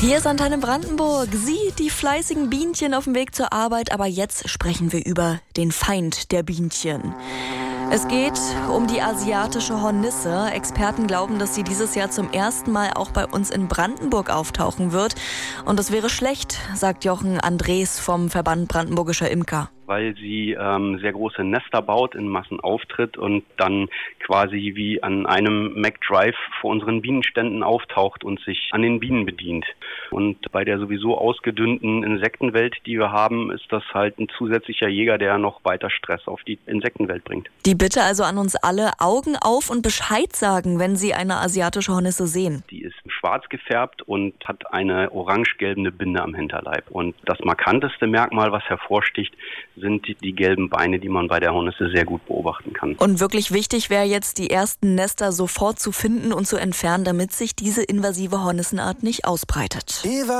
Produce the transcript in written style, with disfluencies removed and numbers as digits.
Hier ist Antenne Brandenburg. Sie, die fleißigen Bienchen auf dem Weg zur Arbeit. Aber jetzt sprechen wir über den Feind der Bienchen. Es geht um die asiatische Hornisse. Experten glauben, dass sie dieses Jahr zum ersten Mal auch bei uns in Brandenburg auftauchen wird. Und das wäre schlecht, sagt Jochen Andres vom Verband Brandenburgischer Imker. Weil sie sehr große Nester baut, in Massen auftritt und dann quasi wie an einem McDrive vor unseren Bienenständen auftaucht und sich an den Bienen bedient. Und bei der sowieso ausgedünnten Insektenwelt, die wir haben, ist das halt ein zusätzlicher Jäger, der noch weiter Stress auf die Insektenwelt bringt. Die Bitte also an uns alle, Augen auf und Bescheid sagen, wenn Sie eine asiatische Hornisse sehen. Die ist schwarz gefärbt und hat eine orange-gelbe Binde am Hinterleib. Und das markanteste Merkmal, was hervorsticht, sind die gelben Beine, die man bei der Hornisse sehr gut beobachten kann. Und wirklich wichtig wäre jetzt, die ersten Nester sofort zu finden und zu entfernen, damit sich diese invasive Hornissenart nicht ausbreitet.